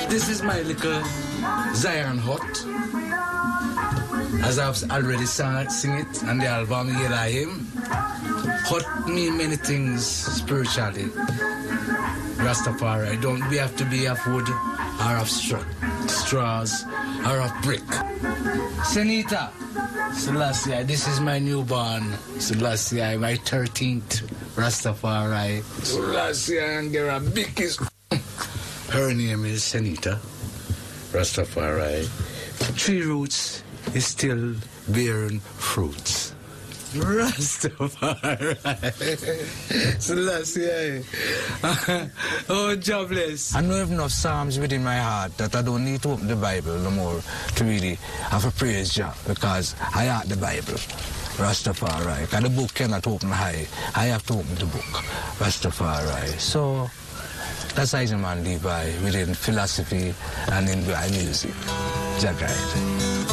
This is my little Zion hut. As I've already sing it on the album, Here I Am. Hut mean many things spiritually. Rastafari, we have to be of wood or of straws or of brick. Senita, Selassie, this is my newborn. Selassie, my 13th Rastafari. Selassie, and get a big kiss. Her name is Senita Rastafari. Tree roots is still bearing fruits. Rastafari. Selassie. Oh, jobless. I know I have enough Psalms within my heart that I don't need to open the Bible no more to really have a praise job because I have the Bible. Rastafari. Because the book cannot open high. I have to open the book. Rastafari. So that's how man live by within philosophy and in music. Jagai.